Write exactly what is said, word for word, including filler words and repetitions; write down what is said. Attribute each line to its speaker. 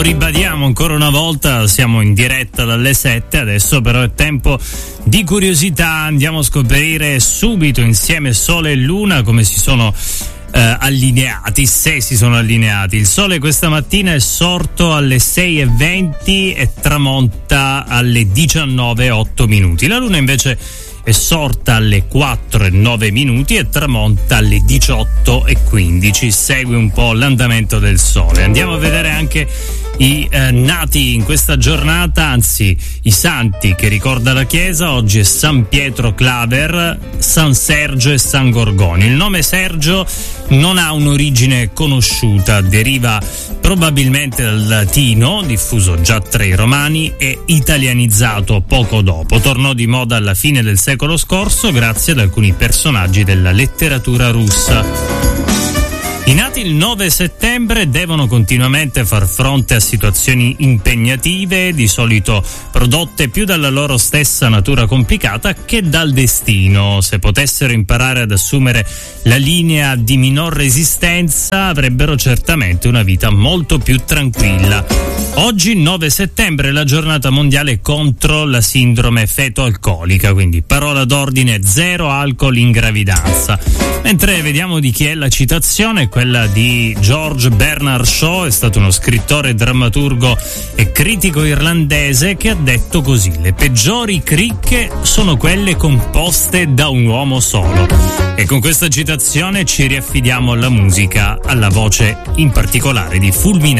Speaker 1: Lo ribadiamo ancora una volta, siamo in diretta dalle sette, adesso però è tempo di curiosità, andiamo a scoprire subito insieme Sole e Luna come si sono eh, allineati, se si sono allineati. Il Sole questa mattina è sorto alle sei e venti e tramonta alle diciannove e otto minuti. La Luna invece è sorta alle quattro e nove minuti e tramonta alle diciotto e quindici. Segue un po' l'andamento del Sole. Andiamo a vedere anche i eh, nati in questa giornata, anzi i santi che ricorda la Chiesa. Oggi è San Pietro Claver, San Sergio e San Gorgonio. Il nome Sergio non ha un'origine conosciuta, deriva probabilmente dal latino, diffuso già tra i romani, e italianizzato poco dopo. Tornò di moda alla fine del secolo scorso grazie ad alcuni personaggi della letteratura russa. I nati il nove settembre devono continuamente far fronte a situazioni impegnative, di solito prodotte più dalla loro stessa natura complicata che dal destino. Se potessero imparare ad assumere la linea di minor resistenza, avrebbero certamente una vita molto più tranquilla. Oggi, nove settembre, è la giornata mondiale contro la sindrome feto-alcolica, quindi parola d'ordine: zero alcol in gravidanza. Mentre vediamo di chi è la citazione, quella di George Bernard Shaw, è stato uno scrittore, drammaturgo e critico irlandese che ha detto così: le peggiori cricche sono quelle composte da un uomo solo. E con questa citazione ci riaffidiamo alla musica, alla voce in particolare di Fulminante.